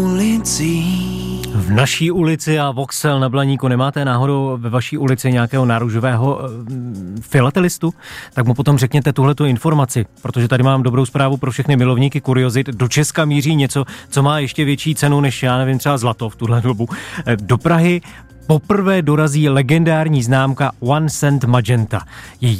V naší ulici a Voxel na Blaníku nemáte náhodou ve vaší ulici nějakého náružového filatelistu? Tak mu potom řekněte tuhletu informaci, protože tady mám dobrou zprávu pro všechny milovníky kuriozit. Do Česka míří něco, co má ještě větší cenu než, já nevím, třeba zlato v tuhle dobu. Do Prahy poprvé dorazí legendární známka One Cent Magenta. Je